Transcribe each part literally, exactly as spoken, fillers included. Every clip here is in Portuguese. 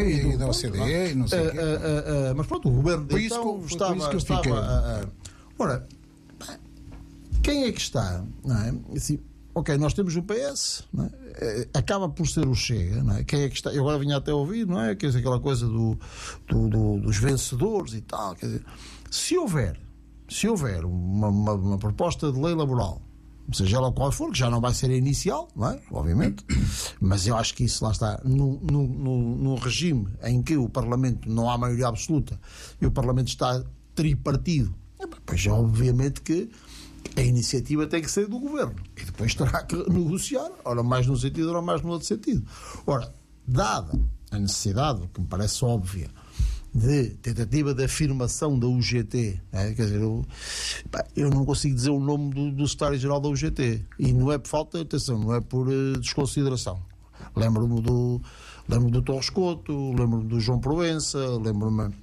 E da O C D E e não sei o quê. Uh, uh, uh, uh, mas pronto, o governo Foi isso então que eu- foi estava... por isso que eu estava fiquei. uh, uh, ora, quem é que está? Não é? Assim, ok, nós temos o P S, não é? Eh, acaba por ser o Chega, não é? Quem é que está? Eu agora vinha até a ouvir, não é? Quer dizer, aquela coisa do, do- do- dos vencedores e tal. Quer dizer, se houver, se houver uma, uma- uma proposta de lei laboral, seja ela qual for, que já não vai ser a inicial, não é? Obviamente, mas eu acho que isso lá está, num, num, num- num regime em que o Parlamento não há maioria absoluta e o Parlamento está tripartido, pois obviamente que a iniciativa tem que ser do Governo e depois terá que negociar, ora mais num sentido, ora mais no outro sentido. Ora, dada a necessidade, que me parece óbvia, de tentativa de afirmação da U G T, é? Quer dizer, eu, pá, eu não consigo dizer o nome do, do secretário-geral da U G T, e não é por falta de atenção, não é por uh, desconsideração. Lembro-me do lembro-me do Torres Couto, lembro-me do João Proença, lembro-me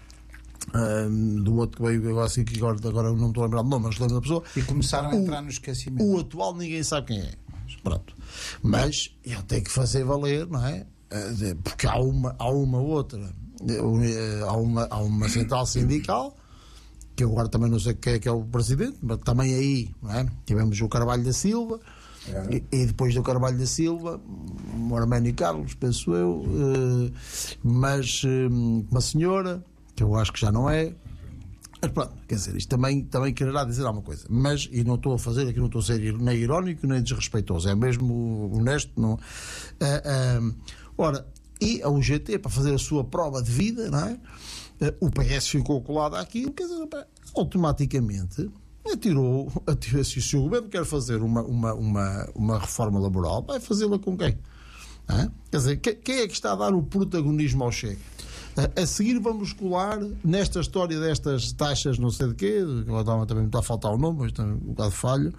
um, do outro que veio agora, assim, que agora, agora não me estou a lembrar do nome, mas lembro da pessoa. E começaram a O- entrar no esquecimento. O atual ninguém sabe quem é. Pronto. Mas ele tem que fazer valer, não é? Eh, Porque há uma, há uma outra, eh, há uma, há uma central sindical, que eu agora também não sei quem é que é o presidente, mas também aí, não é? Tivemos o Carvalho da Silva, É. e, e depois do Carvalho da Silva, o Arménio Carlos, penso eu, eh, mas eh, uma senhora, que eu acho que já não é. Mas pronto, quer dizer, isto também, também quererá dizer alguma coisa. Mas, e não estou a fazer aqui, não estou a ser nem irónico nem desrespeitoso, é mesmo honesto. Não. Ah, ah, ora, e a U G T, para fazer a sua prova de vida, não é? Ah, o P S ficou colado àquilo, quer dizer, pá, automaticamente atirou, atirou se o governo quer fazer uma, uma, uma, uma reforma laboral, vai fazê-la com quem? Ah, quer dizer, que- quem é que está a dar o protagonismo ao Chega? A seguir vamos colar nesta história destas taxas não sei de quê, agora também me está a faltar o nome, mas também um bocado falho,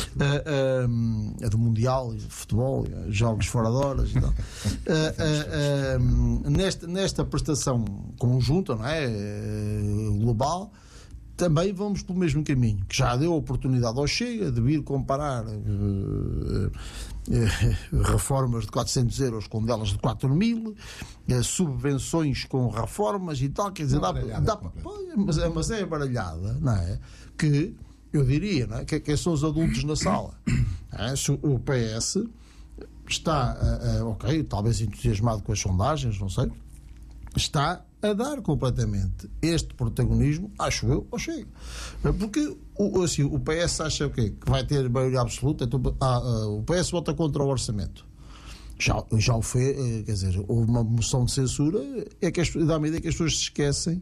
a, a, a do Mundial, de futebol, jogos fora de horas e tal. A, a, a, nesta, nesta prestação conjunta, não é? Global, também vamos pelo mesmo caminho, que já deu a oportunidade ao Chega de vir comparar uh, uh, reformas de quatrocentos euros com delas de quatro mil, uh, subvenções com reformas e tal, quer dizer, dá, dá, pô, mas, é, mas é baralhada, não é? Que eu diria, não é? Que, que são os adultos na sala. É? Se o P S está, uh, uh, ok, talvez entusiasmado com as sondagens, não sei, está a dar completamente este protagonismo, acho eu, ao Chega. Porque o, assim, o P S acha o quê? Que vai ter maioria absoluta, então, ah, ah, o P S vota contra o orçamento. Já, já o fez, quer dizer, houve uma moção de censura, é que as, dá-me a ideia que as pessoas se esquecem.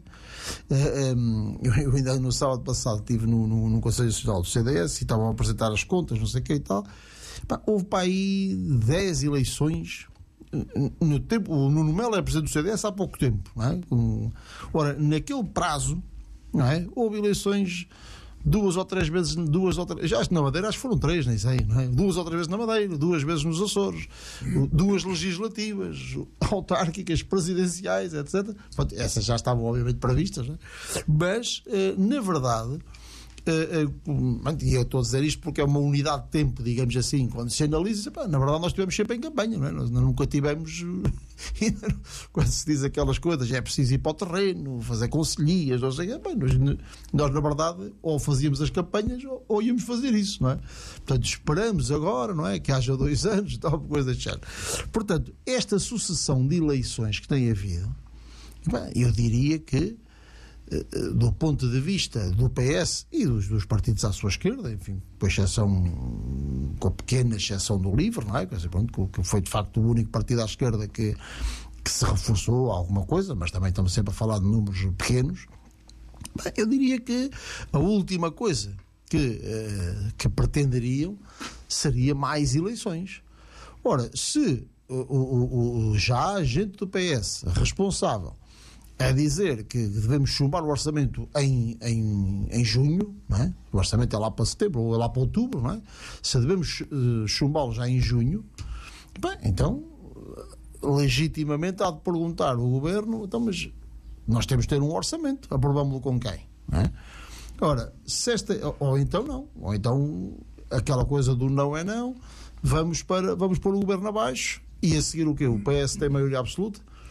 Uh, eu, eu ainda no sábado passado estive no, no, no Conselho Nacional do C D S e estavam a apresentar as contas, não sei o que e tal. Pá, houve para aí dez eleições. No tempo, o Nuno Melo é presidente do C D S há pouco tempo, não é? Com, ora, naquele prazo, não é? Houve eleições duas ou três vezes, duas ou três, já acho que na Madeira acho que foram três, nem sei, não é? Duas ou três vezes na Madeira, duas vezes nos Açores, duas legislativas, autárquicas, presidenciais, etcétera. Pronto, essas já estavam obviamente previstas, não é? Mas, eh, na verdade, Uh, uh, e eu estou a dizer isto porque é uma unidade de tempo, digamos assim, quando se analisa, pá, na verdade nós estivemos sempre em campanha, não é? Nós nunca tivemos quando se diz aquelas coisas, é preciso ir para o terreno, fazer conselhias, não sei, pá, nós, nós na verdade ou fazíamos as campanhas ou, ou íamos fazer isso, não é? Portanto, esperamos agora, não é? Que haja dois anos, tal coisa de género. Portanto, esta sucessão de eleições que tem havido, pá, eu diria que do ponto de vista do P S e dos, dos partidos à sua esquerda, enfim, com a exceção, com a pequena exceção do LIVRE, não é? Quer dizer, pronto, que foi de facto o único partido à esquerda que, que se reforçou alguma coisa, mas também estamos sempre a falar de números pequenos. Bem, eu diria que a última coisa que, uh, que pretenderiam seria mais eleições. Ora, se o, o, o, já há gente do P S responsável a dizer que devemos chumbar o orçamento em, em, em junho, não é? O orçamento é lá para setembro ou é lá para outubro, não é? Se devemos uh, chumbá-lo já em junho, bem, então legitimamente há de perguntar o governo, então, mas nós temos de ter um orçamento, aprovamos-lo com quem? Não é? Ora, se esta, ou então não, ou então aquela coisa do não é não, vamos, para, vamos pôr o governo abaixo e a seguir o quê? O P S tem maioria absoluta.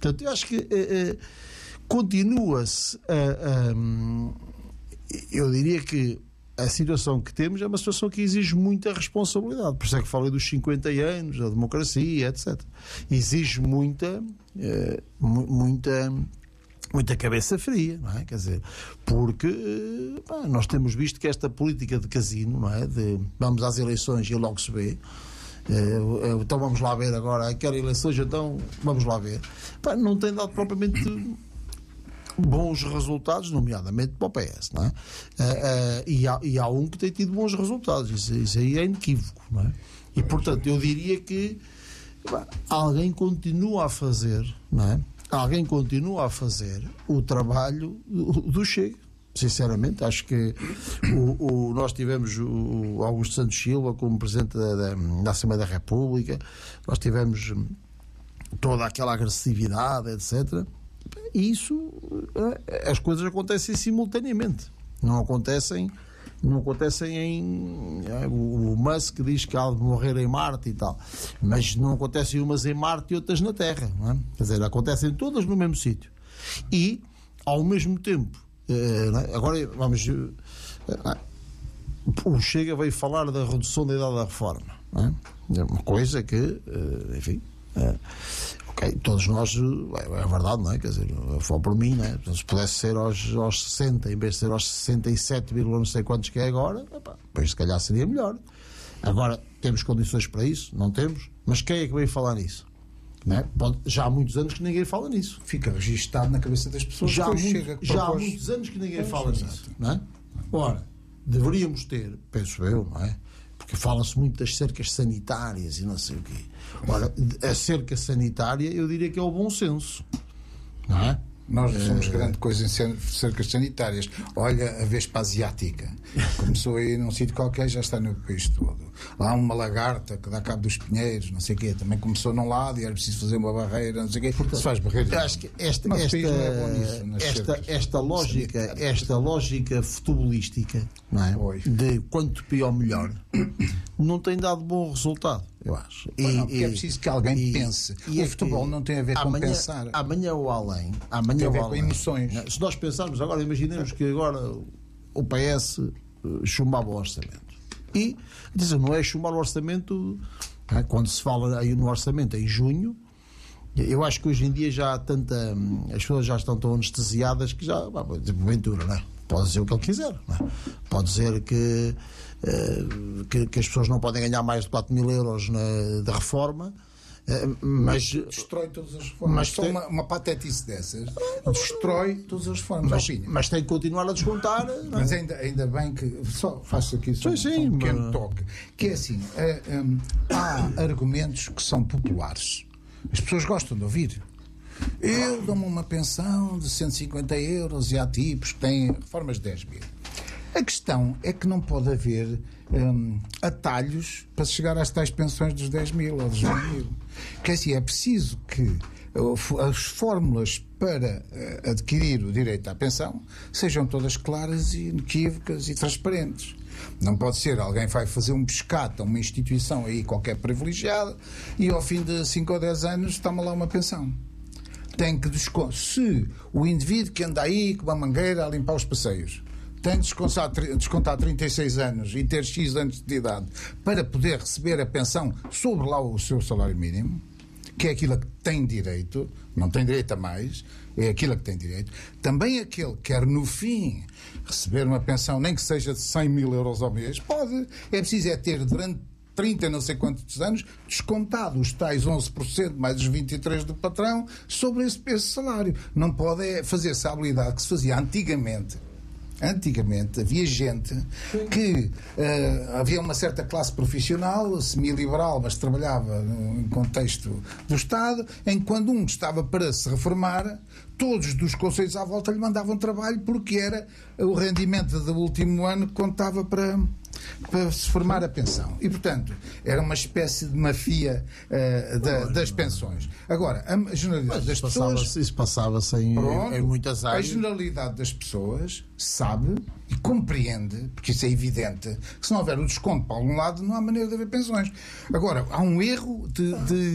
Portanto, eu acho que uh, uh, continua-se a. Um, eu diria que a situação que temos é uma situação que exige muita responsabilidade. Por isso é que falei dos cinquenta anos, da democracia, etcétera. Exige muita, eh, muita, muita cabeça fria, não é? Quer dizer, porque eh, pá, nós temos visto que esta política de casino, não é? De vamos às eleições e logo se vê. Eh, então vamos lá ver agora, quero eleições, então vamos lá ver. Pá, não tem dado propriamente bons resultados, nomeadamente para o P S, não é? Uh, uh, e, há, e há um que tem tido bons resultados, isso, isso aí é inequívoco, não é? E portanto eu diria que bah, alguém continua a fazer, não é? Alguém continua a fazer o trabalho do, do Chega. Sinceramente, acho que o, o, nós tivemos o Augusto Santos Silva como Presidente da, da, da Assembleia da República, nós tivemos toda aquela agressividade, etcétera. E isso, as coisas acontecem simultaneamente, não acontecem, não acontecem em. O Musk diz que há de morrer em Marte e tal, mas não acontecem umas em Marte e outras na Terra, não é? Quer dizer, acontecem todas no mesmo sítio e, ao mesmo tempo, agora vamos. O Chega veio falar da redução da idade da reforma, não é? É uma coisa que, enfim. Ok, todos nós, é verdade, não é? Quer dizer, eu falo por mim, não é? Se pudesse ser aos, aos sessenta, em vez de ser aos sessenta e sete, não sei quantos que é agora, epá, pois se calhar seria melhor. Agora, temos condições para isso? Não temos? Mas quem é que veio falar nisso? Não é? Pode, já há muitos anos que ninguém fala nisso. Fica registado na cabeça das pessoas. Já, há, muito, chega, já há muitos anos que ninguém pois, fala exato. nisso. Não é? Ora, deveríamos ter, penso eu, não é? Porque fala-se muito das cercas sanitárias e não sei o quê. Ora, a cerca sanitária eu diria que é o bom senso, não é? Nós somos é... grande coisa em cercas sanitárias. Olha a Vespa asiática. Começou aí num sítio qualquer, já está no país todo. Lá uma lagarta que dá cabo dos pinheiros, não sei o quê. Também começou num lado e era preciso fazer uma barreira, não sei o quê. Portanto, se faz barreira. Eu acho que esta, esta, é nisso, esta, esta, lógica, esta lógica futebolística, não é? Pois. De quanto pior melhor, não tem dado bom resultado, eu acho. E, não, porque e, é preciso que alguém e, pense. E o futebol não tem a ver amanhã, com pensar. Amanhã ou além. Amanhã tem a ver ou com além. Emoções. Se nós pensarmos, agora imaginemos que agora o P S chumbava o orçamento. E, dizer, não é chumbar o orçamento, é? Quando se fala aí no orçamento em junho, eu acho que hoje em dia já há tanta. As pessoas já estão tão anestesiadas que já. Tipo, Ventura, não é? Pode dizer o que ele quiser, não é? Pode dizer que, uh, que, que as pessoas não podem ganhar mais de quatro mil euros na, da reforma. Uh, mas destrói todas as reformas. Mas só tem... uma, uma patetice dessas destrói todas as reformas. Mas, mas tem que continuar a descontar. Mas ainda, ainda bem que. Só faço aqui só, sim, sim, um pequeno mas... toque. Que é assim: uh, um, há argumentos que são populares. As pessoas gostam de ouvir. Eu dou-me uma pensão de cento e cinquenta euros e há tipos que têm reformas de dez mil. A questão é que não pode haver um, atalhos para chegar às tais pensões dos dez mil ou dos vinte mil. Que assim, é preciso que uh, as fórmulas para uh, adquirir o direito à pensão sejam todas claras e inequívocas e transparentes. Não pode ser alguém vai fazer um pescado a uma instituição aí qualquer privilegiada e ao fim de cinco ou dez anos toma lá uma pensão. Tem que descontar. Se o indivíduo que anda aí com uma mangueira a limpar os passeios tem de descontar, descontar trinta e seis anos e ter X anos de idade para poder receber a pensão sobre lá o seu salário mínimo, que é aquilo a que tem direito, não tem direito a mais, é aquilo a que tem direito, também aquele que quer no fim receber uma pensão, nem que seja de cem mil euros ao mês, pode. É preciso é ter durante trinta não sei quantos anos descontado os tais onze por cento mais os vinte e três por cento do patrão sobre esse, esse salário. Não pode é fazer-se a habilidade que se fazia antigamente. Antigamente havia gente que uh, havia uma certa classe profissional, semi-liberal, mas trabalhava no contexto do Estado, em que quando um estava para se reformar, todos dos conselhos à volta lhe mandavam trabalho porque era o rendimento do último ano que contava para, para se formar a pensão. E, portanto, era uma espécie de mafia uh, da, das pensões. Agora, a generalidade das pessoas... Isso passava-se em, pronto, em muitas áreas. A generalidade das pessoas sabe e compreende, porque isso é evidente, que se não houver o desconto para algum lado, não há maneira de haver pensões. Agora, há um erro de, de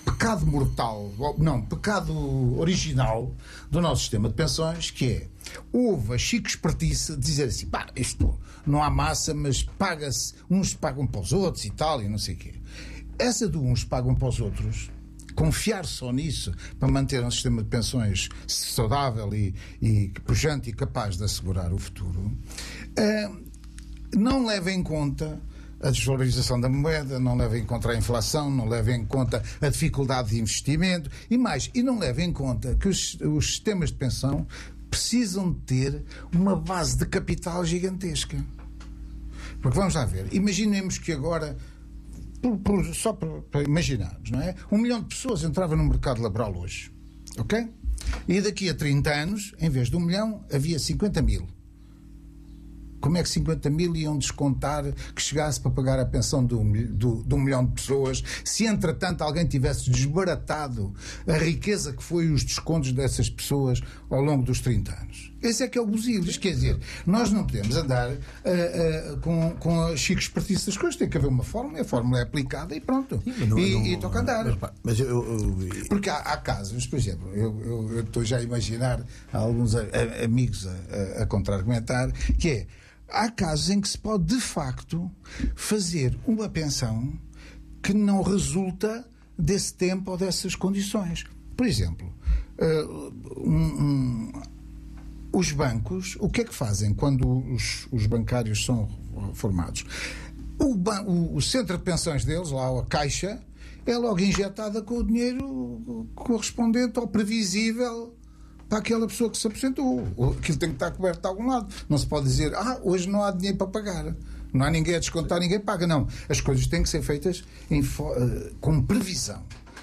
pecado mortal, não, pecado original do nosso sistema de pensões, que é, houve a chico espertice de dizer assim, pá, isto não há massa, mas paga-se, uns pagam para os outros e tal, e não sei o quê. Essa de uns pagam para os outros, confiar só nisso para manter um sistema de pensões saudável e, e pujante e capaz de assegurar o futuro, uh, não leva em conta a desvalorização da moeda, não leva em conta a inflação, não leva em conta a dificuldade de investimento e mais, e não leva em conta que os, os sistemas de pensão precisam de ter uma base de capital gigantesca. Porque vamos lá ver, imaginemos que agora, por, por, só para, para imaginarmos, não é? Um milhão de pessoas entrava no mercado laboral hoje, ok? E daqui a trinta anos, em vez de um milhão, havia cinquenta mil. Como é que cinquenta mil iam descontar que chegasse para pagar a pensão de um, do, de um milhão de pessoas, se entretanto alguém tivesse desbaratado a riqueza que foi os descontos dessas pessoas ao longo dos trinta anos? Esse é que é o busilis. Quer dizer, nós não podemos andar uh, uh, com, com a chico espertice das coisas. Tem que haver uma fórmula, a fórmula é aplicada e pronto. Sim, não, e, não, e toca andar. Mas, mas eu, eu, eu... Porque há, há casos, por exemplo, eu, eu, eu estou já a imaginar alguns a, a, amigos a, a, a contra-argumentar, que é, há casos em que se pode, de facto, fazer uma pensão que não resulta desse tempo ou dessas condições. Por exemplo, uh, um, um, os bancos, o que é que fazem quando os, os bancários são formados? O, o, o centro de pensões deles, lá a caixa, é logo injetada com o dinheiro correspondente ao previsível para aquela pessoa que se aposentou. Aquilo tem que estar coberto de algum lado. Não se pode dizer, ah, hoje não há dinheiro para pagar. Não há ninguém a descontar, ninguém paga. Não. As coisas têm que ser feitas em, uh, com previsão.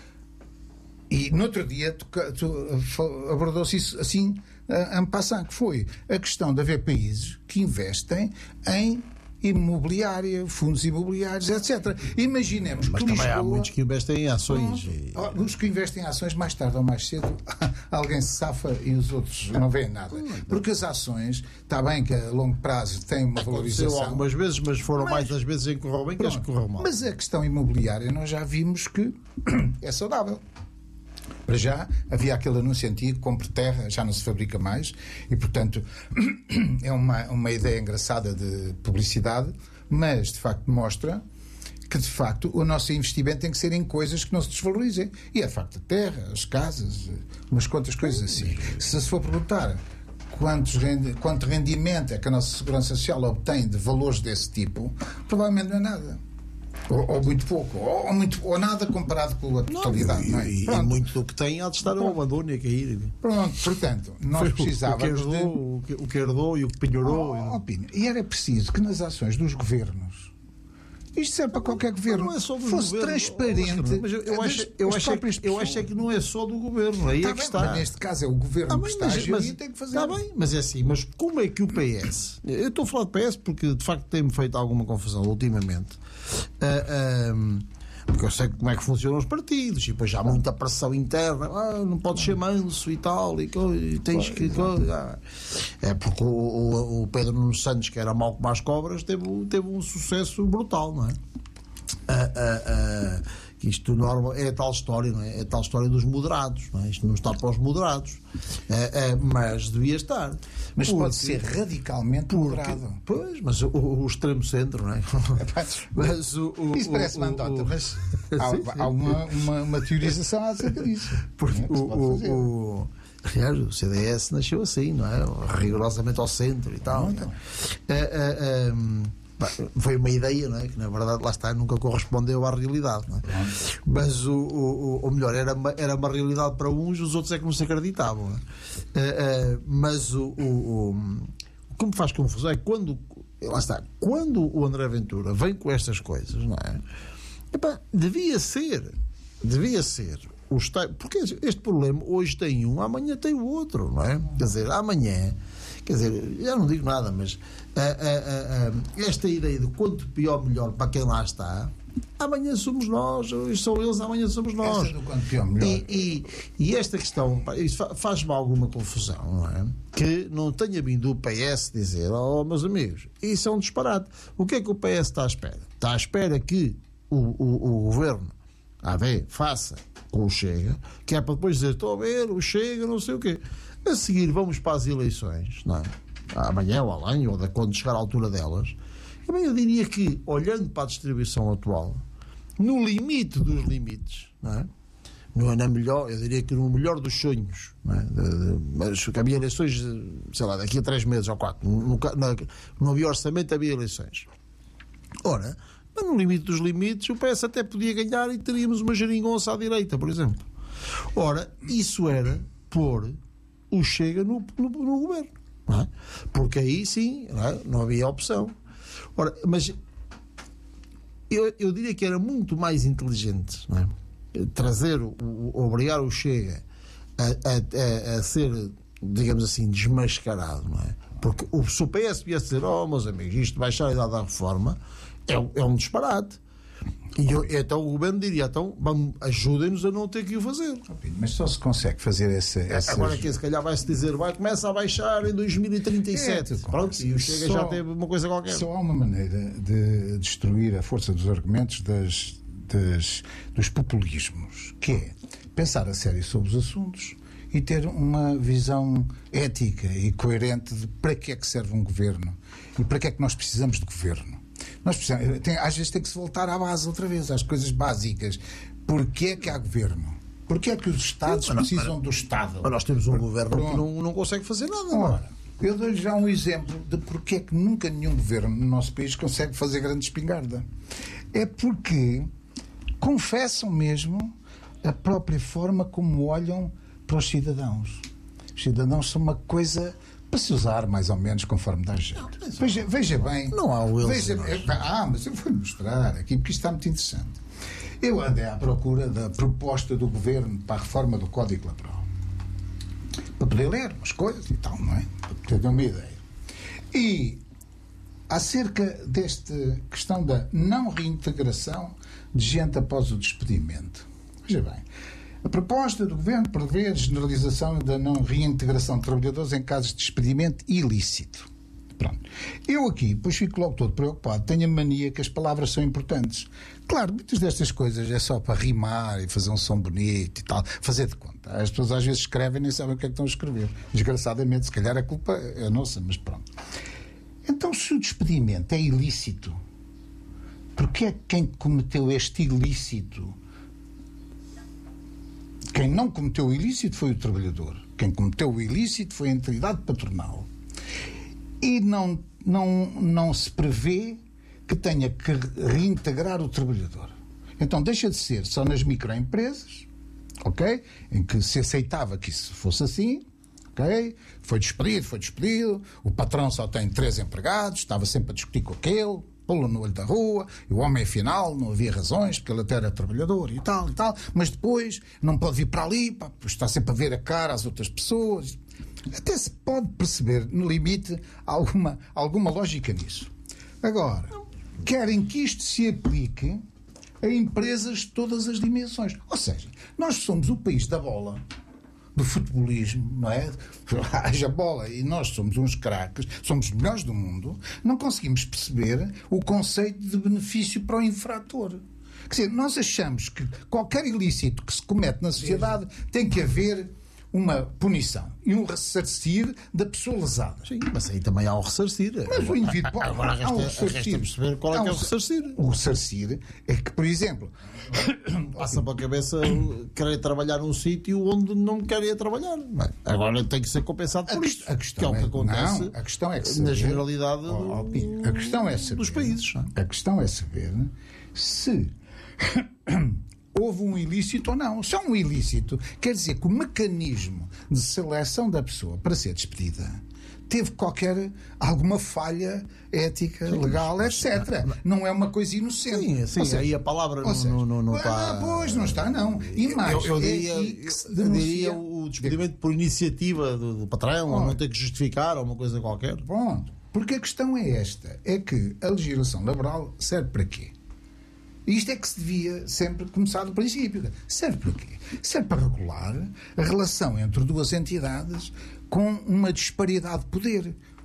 E no outro dia tu, tu, uh, abordou-se isso assim, uh, en passant, que foi a questão de haver países que investem em imobiliária, fundos imobiliários, etcétera. Imaginemos Mas que também Lisboa... há muitos que investem em ações. E... Os que investem em ações, mais tarde ou mais cedo, alguém se safa e os outros não veem nada. Porque as ações, está bem que a longo prazo têm uma valorização. Aconteceu algumas vezes, mas foram mas, mais as vezes em que correu bem que as que correu mal. Mas a questão imobiliária, nós já vimos que é saudável. Para já, havia aquele anúncio antigo, compre terra, já não se fabrica mais, e, portanto, é uma, uma ideia engraçada de publicidade, mas, de facto, mostra que, de facto, o nosso investimento tem que ser em coisas que não se desvalorizem. E é, de facto, a terra, as casas, umas quantas coisas assim. Se se for perguntar quantos rendi- quanto rendimento é que a nossa Segurança Social obtém de valores desse tipo, provavelmente não é nada. Ou, ou muito pouco, ou, ou, muito, ou nada comparado com a totalidade. Não, não é? E, e muito do que tem há de estar ao abandono e a cair. Pronto, portanto, nós Foi precisávamos o que, herdou, de... o, que, o que herdou e o que penhorou. Oh, oh, e... e era preciso que nas ações dos governos, isto serve para qualquer governo, não é só do fosse governo, transparente. Mas eu, eu, acho, eu, acho que, eu acho é que não é só do governo. Aí tá é que bem, está. Mas neste caso é o governo ah, que bem, está mas, a gerir mas, e tem que fazer. Está bem, mas é assim. Mas como é que o P S... Eu estou a falar de P S porque de facto tem-me feito alguma confusão ultimamente. Uh, um, porque eu sei como é que funcionam os partidos e depois já há muita pressão interna, ah, não podes ser manso e tal e, e tens que... Ah. É porque o, o, o Pedro Nuno Santos, que era mau como as cobras, teve, teve um sucesso brutal, não é? Ah, ah, ah, isto normal, é a tal história, não é? É a tal história dos moderados, não é? Isto não está para os moderados, é, é, mas devia estar. Mas porque, pode ser radicalmente porque, moderado. Pois, mas o, o extremo centro, não é? Mas o, o, Isso parece uma anedota, mas há, há uma, uma, uma teorização acerca disso. Porque o, o, o, aliás, o C D S nasceu assim, não é? Rigorosamente ao centro e tal. Não, não. É, é, é, foi uma ideia, não é? Que na verdade lá está, nunca correspondeu à realidade, não é? Mas o, o, o melhor era uma, era uma realidade para uns, os outros é que não se acreditavam, não é? Uh, uh, mas o, o, o, o que me faz confusão é quando lá está, quando o André Ventura vem com estas coisas, não é? Epá, devia ser devia ser os, porque este problema hoje tem um, amanhã tem o outro, não é? Quer dizer, amanhã, quer dizer, já não digo nada, mas Uh, uh, uh, uh, esta ideia de quanto pior melhor para quem lá está, amanhã somos nós, hoje são eles, amanhã somos nós. Esta do quanto pior melhor. E, e, e esta questão, isso faz-me alguma confusão, não é? Que não tenha vindo o P S dizer, oh meus amigos, isso é um disparate. O que é que o P S está à espera? Está à espera que o, o, o governo, a ver, faça com o Chega, que é para depois dizer, estou a ver, o Chega, não sei o quê. A seguir vamos para as eleições, não é? Amanhã ou além, ou de quando chegar à altura delas. Também eu diria que, olhando para a distribuição atual, no limite dos limites, não é? Não é na melhor, eu diria que no melhor dos sonhos, não é? De, de, mas havia eleições, sei lá, daqui a três meses ou quatro, no, no, não havia orçamento, havia eleições. Ora, mas no limite dos limites, o P S até podia ganhar e teríamos uma geringonça à direita, por exemplo. Ora, isso era pôr o Chega no, no, no governo, não é? Porque aí sim, não, é? Não havia opção. Ora, mas eu, eu diria que era muito mais inteligente, não é? Trazer, o, o, obrigar o Chega a, a, a, a ser, digamos assim, desmascarado, não é? Porque o, se o P S viesse dizer, oh, meus amigos, isto baixar a idade da reforma é, é um disparate. E eu, então o governo diria, então vamos, ajudem-nos a não ter que o fazer. Mas só se consegue fazer essa... essa... Agora que se calhar vai-se dizer, vai, começa a baixar em dois mil e trinta e sete. É, pronto, e o Chega só, já teve uma coisa qualquer. Só há uma maneira de destruir a força dos argumentos das, das, dos populismos, que é pensar a sério sobre os assuntos e ter uma visão ética e coerente de para que é que serve um governo e para que é que nós precisamos de governo. Nós precisamos, tem, às vezes tem que se voltar à base outra vez, às coisas básicas. Porquê é que há governo? Porquê é que os Estados mas, precisam mas, do Estado? Mas nós temos um governo que não, não consegue fazer nada. Ora, eu dou-lhe já um exemplo de porquê é que nunca nenhum governo no nosso país consegue fazer grande espingarda. É porque confessam mesmo a própria forma como olham para os cidadãos. Os cidadãos são uma coisa para se usar mais ou menos conforme dá jeito. Não, veja, veja bem. Não há o veja, Ah, mas eu vou mostrar aqui porque isto está muito interessante. Eu andei à procura da proposta do governo para a reforma do Código Laboral. Para poder ler umas coisas e tal, não é? Para ter uma ideia. E acerca desta questão da não reintegração de gente após o despedimento. Veja bem. A proposta do governo prevê a generalização da não reintegração de trabalhadores em casos de despedimento ilícito. Pronto. Eu aqui, pois fico logo todo preocupado, tenho a mania que as palavras são importantes. Claro, muitas destas coisas é só para rimar e fazer um som bonito e tal, fazer de conta. As pessoas às vezes escrevem e nem sabem o que é que estão a escrever. Desgraçadamente, se calhar a culpa é nossa, mas pronto. Então, se o despedimento é ilícito, porque é que quem cometeu este ilícito... Quem não cometeu o ilícito foi o trabalhador. Quem cometeu o ilícito foi a entidade patronal. E não, não, não se prevê que tenha que reintegrar o trabalhador. Então deixa de ser só nas microempresas, ok? Em que se aceitava que isso fosse assim, ok? Foi despedido, foi despedido, o patrão só tem três empregados, estava sempre a discutir com aquele, pô-lo no olho da rua, e o homem afinal não havia razões, porque ele até era trabalhador e tal e tal, mas depois não pode vir para ali, pá, está sempre a ver a cara às outras pessoas. Até se pode perceber, no limite, alguma, alguma lógica nisso. Agora, querem que isto se aplique a empresas de todas as dimensões. Ou seja, nós somos o país da bola, do futebolismo, não é? Haja bola e nós somos uns craques, somos os melhores do mundo, não conseguimos perceber o conceito de benefício para o infrator. Quer dizer, nós achamos que qualquer ilícito que se comete na sociedade tem que haver uma punição e um ressarcir da pessoa lesada. Sim, mas aí também há o ressarcir. Mas o indivíduo pode. Agora resta, um resta perceber qual é que é o ressarcir. O ressarcir é que, por exemplo... Passa para a cabeça querer trabalhar num sítio onde não queria trabalhar. Bem, agora tem que ser compensado por isto. A questão que é o que acontece não, a questão é que saber, na generalidade oh, oh, a questão é saber, dos países. A questão é saber se... houve um ilícito ou não. Se é um ilícito, quer dizer que o mecanismo de seleção da pessoa para ser despedida teve qualquer, alguma falha ética, sim, legal, mas, etcétera. Não é uma coisa inocente. Sim, sim, seja, aí a palavra não, seja, não, não, não está... Ah, pois, não está, não. E mais, eu, eu diria, é, eu denuncia... diria o despedimento por iniciativa do, do patrão, ou não ter que justificar, ou uma coisa qualquer. Pronto. Porque a questão é esta, é que a legislação laboral serve para quê? Isto é que se devia sempre começar do princípio. Serve para quê? Serve para regular a relação entre duas entidades com uma disparidade de poder.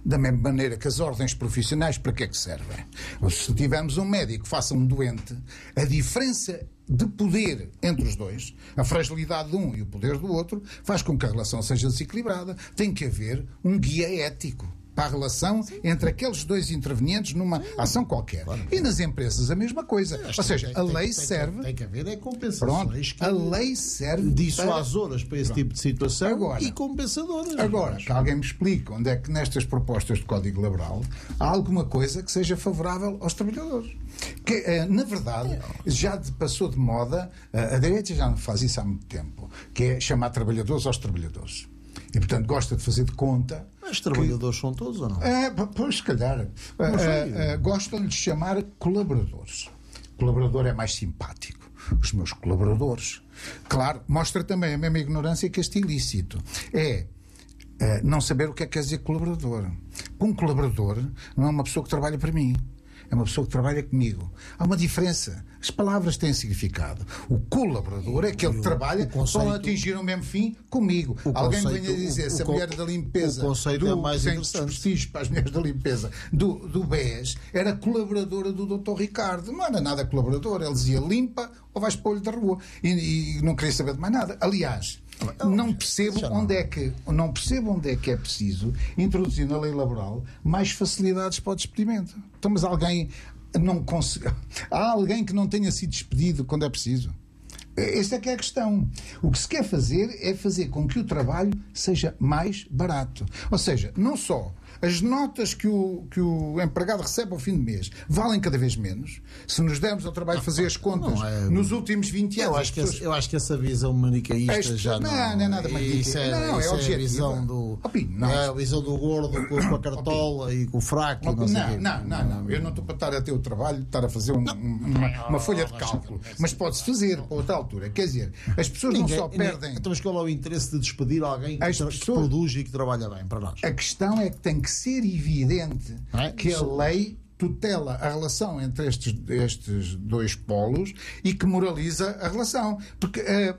Da mesma maneira que as ordens profissionais, para que é que servem? Se tivermos um médico que faça um doente, a diferença de poder entre os dois, a fragilidade de um e o poder do outro, faz com que a relação seja desequilibrada. Tem que haver um guia ético para a relação entre aqueles dois intervenientes numa ação qualquer. Claro. E nas empresas a mesma coisa. Ou seja, a lei serve... Tem que haver é compensações. Pronto, a lei serve dissuasoras para, para esse tipo de situação agora, e compensadoras. Agora, que alguém me explique onde é que nestas propostas de Código Laboral há alguma coisa que seja favorável aos trabalhadores. Que, na verdade, já passou de moda, a direita já não faz isso há muito tempo, que é chamar trabalhadores aos trabalhadores. E, portanto, gosta de fazer de conta... Mas trabalhadores que, são todos ou não? É, pois, se calhar. Uh, uh, uh, gostam de chamar colaboradores. Colaborador é mais simpático. Os meus colaboradores. Claro, mostra também a mesma ignorância que este ilícito. É uh, não saber o que é que quer dizer colaborador. Um colaborador não é uma pessoa que trabalha para mim. É uma pessoa que trabalha comigo. Há uma diferença. As palavras têm significado. O colaborador é aquele que trabalha para atingir o mesmo fim comigo. Alguém conceito, venha dizer, o, se a mulher da limpeza, o conceito do, é mais sem interessante para as mulheres da limpeza, do, do B E S, era colaboradora do doutor Ricardo. Não era nada colaborador. Ele dizia limpa ou vais para o olho da rua. E, e não queria saber de mais nada. Aliás, não percebo onde é que não percebo onde é que é preciso introduzir na lei laboral mais facilidades para o despedimento. Então, mas alguém não consegue. Há alguém que não tenha sido despedido quando é preciso? Esta é que é a questão. O que se quer fazer é fazer com que o trabalho seja mais barato. Ou seja, não só as notas que o, que o empregado recebe ao fim de mês valem cada vez menos. Se nos dermos ao trabalho fazer as contas é, nos últimos vinte anos... Eu acho, pessoas... que, eu acho que essa visão manicaísta este, já não... Não, não é nada manicaísta. É, não, é, é a visão do... Não. É a visão do gordo com, com a cartola e com o fraco. Não, não, não, não, não, não. Eu não estou para estar a ter o trabalho de estar a fazer um, uma, uma folha de cálculo. Mas pode-se fazer para outra altura. Quer dizer, as pessoas ninguém, não só perdem... Então, mas qual é o interesse de despedir alguém que, pessoas... que produz e que trabalha bem para nós? A questão é que tem que ser evidente é? que a lei tutela a relação entre estes, estes dois polos e que moraliza a relação. Porque uh,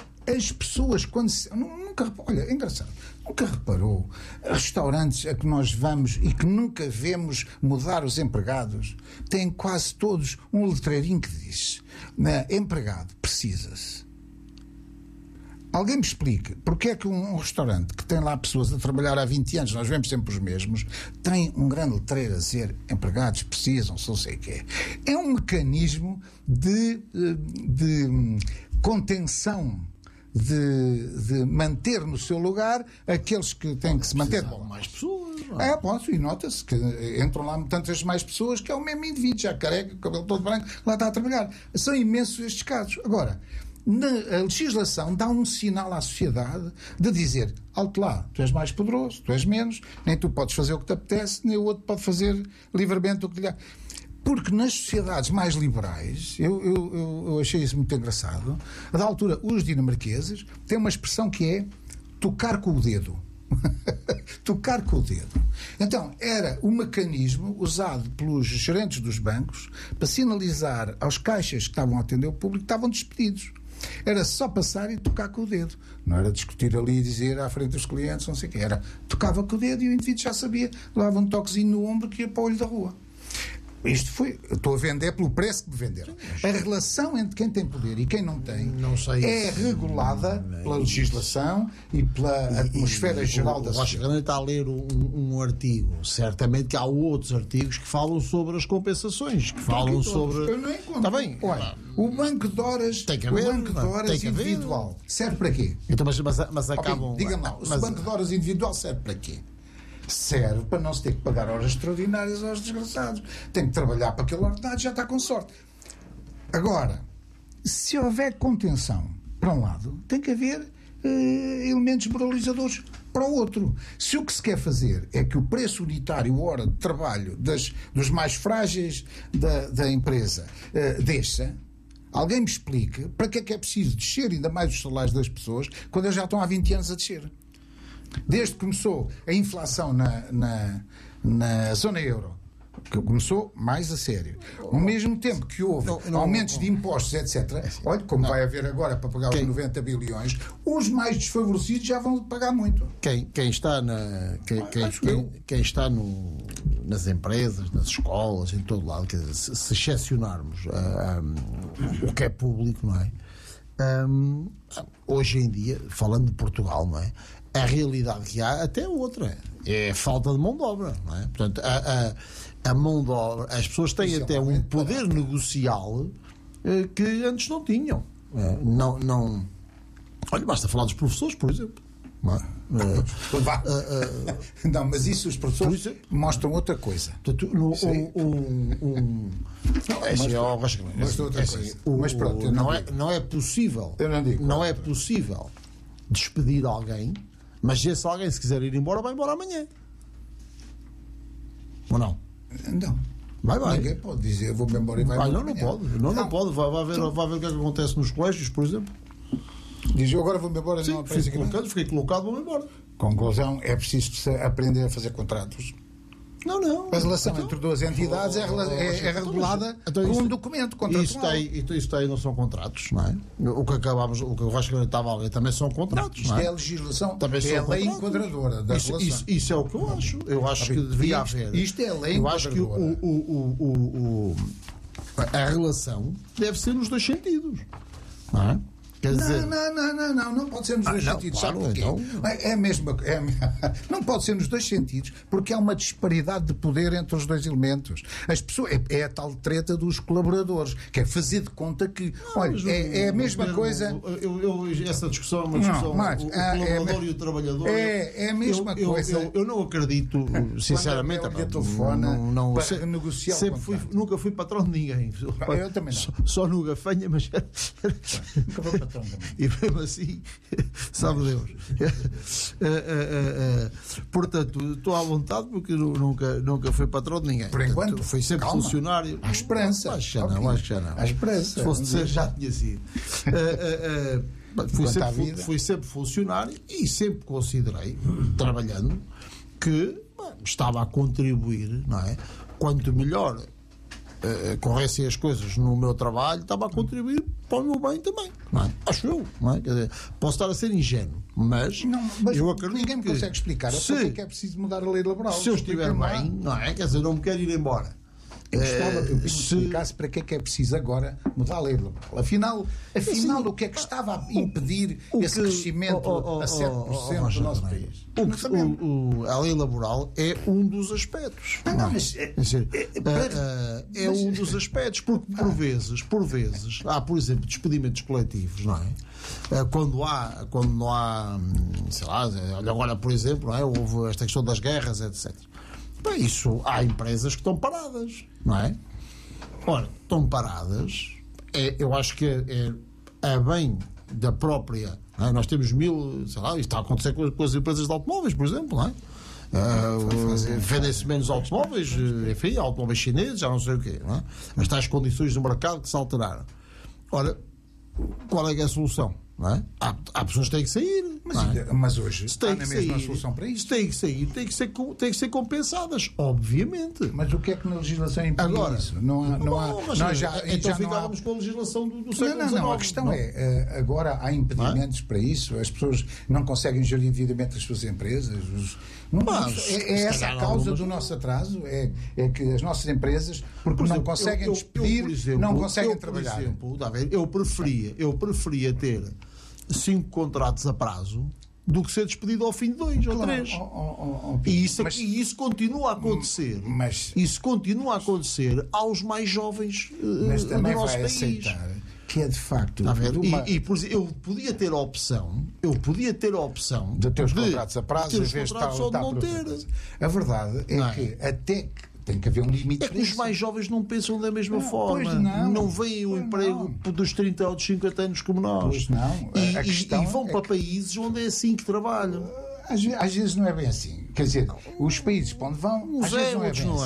as pessoas, quando se, nunca, olha, é engraçado, nunca reparou restaurantes a que nós vamos e que nunca vemos mudar os empregados, têm quase todos um letreirinho que diz: empregado, precisa-se. Alguém me explique porque é que um, um restaurante que tem lá pessoas a trabalhar há vinte anos, nós vemos sempre os mesmos, tem um grande letreiro a dizer empregados precisam, se não sei o quê. É um mecanismo de, de contenção, de, de manter no seu lugar aqueles que têm que se manter. Bom, mais pessoas. Não? É, posso, e nota-se que entram lá tantas mais pessoas que é o mesmo indivíduo, já careca, cabelo todo branco, lá está a trabalhar. São imensos estes casos. Agora, a legislação dá um sinal à sociedade de dizer: alto lá, tu és mais poderoso, tu és menos, nem tu podes fazer o que te apetece, nem o outro pode fazer livremente o que lhe dá. Porque nas sociedades mais liberais, eu, eu, eu achei isso muito engraçado, a da altura, os dinamarqueses têm uma expressão que é tocar com o dedo. Tocar com o dedo. Então, era um mecanismo usado pelos gerentes dos bancos para sinalizar aos caixas que estavam a atender o público que estavam despedidos. Era só passar e tocar com o dedo. Não era discutir ali e dizer à frente dos clientes, não sei o quê. Era, tocava com o dedo e o indivíduo já sabia, dava um toquezinho no ombro que ia para o olho da rua. Isto foi, estou a vender pelo preço que me venderam. A relação entre quem tem poder e quem não tem não sei é se... regulada pela legislação e pela e, atmosfera e, geral o, da sociedade. O Rocha Grande está a ler um, um artigo. Certamente que há outros artigos que falam sobre as compensações, que falam sobre... Eu não encontro. Está bem. Olha, o banco de horas, tem que haver, o banco de horas individual serve para quê? Então, mas, mas, mas acabam... Okay, diga-me lá, mas... o banco de horas individual serve para quê? Serve para não se ter que pagar horas extraordinárias aos desgraçados. Tem que trabalhar para aquele ordenado, já está com sorte. Agora, se houver contenção para um lado, tem que haver uh, elementos moralizadores para o outro. Se o que se quer fazer é que o preço unitário, hora de trabalho das, dos mais frágeis da, da empresa uh, desça, alguém me explique para que é que é preciso descer ainda mais os salários das pessoas quando eles já estão há vinte anos a descer. Desde que começou a inflação na, na, na zona euro, que começou mais a sério. Ao mesmo tempo que houve não, não, aumentos não, não. de impostos, etcétera. Olha, como não. vai haver agora para pagar quem, os noventa bilhões, os mais desfavorecidos já vão pagar muito. Quem, quem está, na, quem, quem, quem, quem está no, nas empresas, nas escolas, em todo lado, quer dizer, se, se excepcionarmos uh, um, o que é público, não é? Um, hoje em dia, falando de Portugal, não é? A realidade que há até outra é a falta de mão de obra, não é? Portanto, a, a, a mão de obra, as pessoas têm Isso até é um poder barato. negocial eh, que antes não tinham. É, não, não. Olha, basta falar dos professores, por exemplo. Não, é? uh, uh, uh, não, mas isso os professores isso, mostram outra coisa. Portanto, no, um, um, um, não, é assim, mostra, é, mostra outra é, coisa. Assim, o, mas pronto, não, não, é, não é possível. Eu não digo. Não é possível despedir alguém. Mas se alguém se quiser ir embora, vai embora amanhã. Ou não? Não. Vai, vai. Ninguém pode dizer, vou-me embora e vai ah, embora. Não, não pode. Não, não, não pode. Vai, vai, ver, então... vai ver o que é que acontece nos colégios, por exemplo. Diz, eu agora vou-me embora. Sim, não fiquei colocado, fiquei colocado, vou-me embora. Conclusão, é preciso aprender a fazer contratos. Não, não. A relação então, entre duas entidades é, é, é regulada então, com um documento contratual. Isso tem, isso tem, não são contratos, não é? O que acabámos, o que eu acho que estava ali também são contratos. Não, isto não é? é a legislação, também é a lei enquadradora da isso, relação. Isso, isso é o que eu acho. Eu acho que devia isto, haver. Isto é a lei eu enquadradora. Acho que o, o, o, o, o, a relação deve ser nos dois sentidos. Não é? Quer dizer... Não, não, não, não, não pode ser nos dois ah, não, sentidos. Claro, sabe porquê? Então... É, é mesmo, é, não pode ser nos dois sentidos, porque há uma disparidade de poder entre os dois elementos. As pessoas, é, é a tal treta dos colaboradores, que é fazer de conta que, não, olha, é, o, é a mesma o, coisa. Eu, eu, essa discussão é uma discussão. Não, mas, o, o colaborador é, e o trabalhador. É, é a mesma eu, coisa. Eu, eu, eu não acredito, sinceramente. Quando telefona não, não, para se, negociar sempre fui, nunca fui patrão de ninguém. Eu também não. Só, só no gafanha, mas. Nunca fui patrão também. E mesmo assim, sabe Deus. uh, uh, uh, uh, portanto, estou à vontade porque nunca, nunca fui patrão de ninguém. Por enquanto, portanto, fui sempre calma. funcionário. À esperança. Acho que já não, acho que já não. À esperança. Se fosse de ser, já tinha sido. Uh, uh, uh, fui, sempre, fui sempre funcionário e sempre considerei, trabalhando, que bom, estava a contribuir, não é? Quanto melhor Uh, corressem as coisas no meu trabalho, estava a contribuir para o meu bem também, não é? Acho eu, não é? Quer dizer, posso estar a ser ingênuo, mas, não, mas eu acredito ninguém me que consegue explicar se, é que é preciso mudar a lei laboral. Se eu estiver bem, não é? Quer dizer, não me quero ir embora. Eu gostava que o Pinto se... explicasse para que é que é preciso agora mudar a lei laboral. Afinal, afinal o que é que estava a impedir o, esse que... crescimento oh, oh, oh, a sete por cento oh, oh, do nosso país? O que, o, o, a lei laboral é um dos aspectos. Não, não, mas, é, é, é, é, é mas... um dos aspectos, porque por vezes, por vezes, há, por exemplo, despedimentos coletivos, não é? Quando há, quando não há, sei lá, agora, por exemplo, não é? Houve esta questão das guerras, etcétera. Bem, isso, há empresas que estão paradas, não é? Ora, estão paradas, é, eu acho que é, é bem da própria. Não é? Nós temos mil, sei lá, isto está a acontecer com, com as empresas de automóveis, por exemplo, não é? Uh, vendem-se menos automóveis, enfim, automóveis chineses, já não sei o quê, não é? As tais condições do mercado que se alteraram. Ora, qual é que é a solução? Não é? há, há pessoas que têm que sair. Mas, é? mas hoje se tem há na mesma sair, solução para isso. Se têm que sair, têm que ser, têm que ser compensadas, obviamente. Mas o que é que na legislação impede Agora, isso? Não há, não há, não, mas nós já, então já ficávamos há... com a legislação do, do século Não, não, não. A questão não. é, agora há impedimentos é? para isso, as pessoas não conseguem gerir devidamente as suas empresas. Os... Não, mas, é, é essa a causa do nosso atraso, é, é que as nossas empresas, porque por não exemplo, conseguem eu, eu, despedir, eu, exemplo, não conseguem eu, trabalhar. Por exemplo, eu preferia, eu preferia ter cinco contratos a prazo do que ser despedido ao fim de dois claro, ou três. Oh, oh, oh, e, isso, mas, e isso continua a acontecer. Mas, isso continua a acontecer aos mais jovens mas uh, também do nosso vai país. Aceitar que é de facto. Tá uma... E, e por exemplo, eu podia ter a opção, eu podia ter a opção de ter os de, contratos a prazo em vez de estar, estar, não ter. A verdade é, é que até que tem que haver um limite. É que os mais jovens não pensam da mesma não, forma. Não, não veem o emprego não. dos trinta ou dos cinquenta anos como nós. Pois não. E, a e, e vão é para que... países onde é assim que trabalham. Às, às vezes não é bem assim. Quer dizer, os países para onde vão, às é, vezes não é bem não assim. É.